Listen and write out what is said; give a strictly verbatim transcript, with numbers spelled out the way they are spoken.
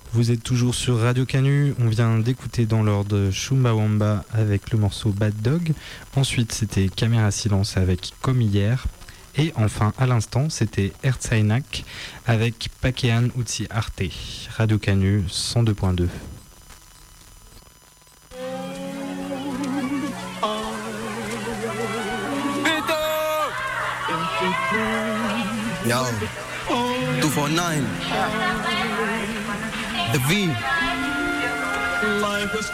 Vous êtes toujours sur Radio Canu, on vient d'écouter dans l'ordre Chumbawamba avec le morceau Bad Dog, ensuite c'était Caméra Silence avec Comme Hier, et enfin à l'instant c'était Ertzainak avec Pakean Utsi Arte. Radio Canu cent deux point deux. Yo, two four nine. The V.